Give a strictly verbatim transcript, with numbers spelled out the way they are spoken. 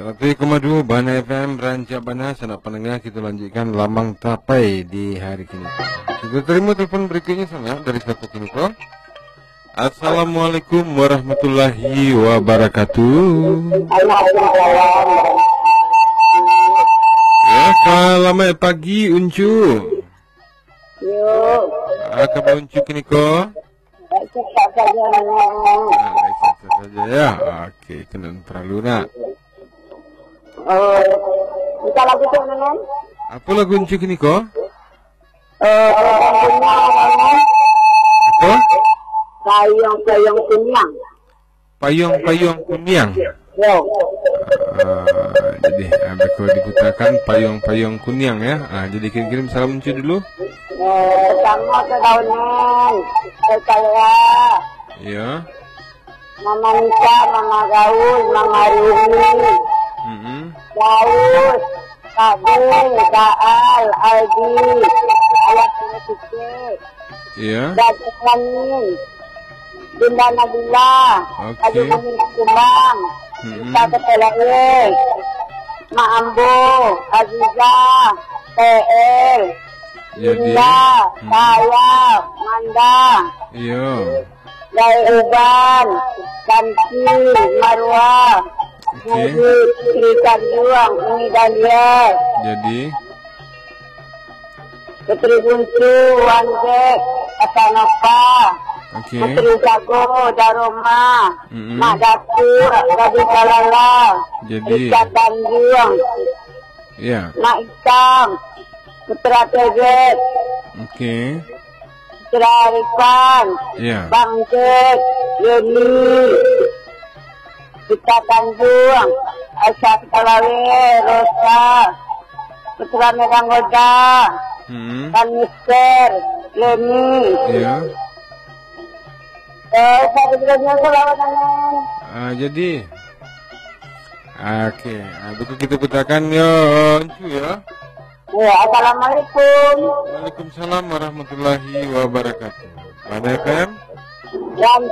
seratus koma dua Bana F M Rancak Bana. Sanak pendengar, kita lanjutkan Lamang Tapai di hari ini. Kita terima telepon berikutnya sana dari satu kini kok. Assalamualaikum warahmatullahi wabarakatuh. Ya, selamat pagi Uncu. Yuk. Apa Uncu kini kok? Cepat saja. Nah, baik saja ya. Oke, kena terlalu nak. Oh, kita lagu tu dengan? Apa lagu Uncu kini kok? Eh, lagunya Apa? Payung-payung kunyang. Payung-payung kunyang. Yo. Uh, jadi ada kalau diputarkan payung-payung kunyang ya. Ah, jadi kirim-kirim salam Uncu dulu. Eh, pertama ke daunan. Saya. Ya. Mama Nisa, Mama Gaul, Mama Rumi. Mm-hmm. Daud, Kak B, Kak Al, Aldi, Ayat Putih, Iya. Datuk Lamin, Dinda Nabila, Oke. Adu Mamin Kumbang, Mm-hmm. Kita Ketelae, Mak Ambo, Aziza, T L, Jadi. Dinda, Mm-hmm. saya, Manda, Iya. Dai Uban, Tanti, Marwah, Oke. Nabi, Putri Tanjuang, Umi Daniel, Jadi. Putri Buncu, Wanjek, Atanapa, Oke. Putri Sago, Daroma, Mm-mm. Mak Dapur, Rabi Kalala, Jadi. Rika Tanjuang, Ya. Mak Isam, Putra Teget, Oke. Putra Rifan, Ya. Bang Jek, Yeni, Rika Tanjuang, Aisyah Kalawe, Rosa, Putra Medang Goda, Mm-hmm. Kan Mister, Leni, Iya. eh, saya juga selawatannya. Ah, jadi. Oke. Ah, betul kita putarkan ya Uncu ya. Ya, Assalamualaikum. Waalaikumsalam warahmatullahi wabarakatuh. Bana F M. Dan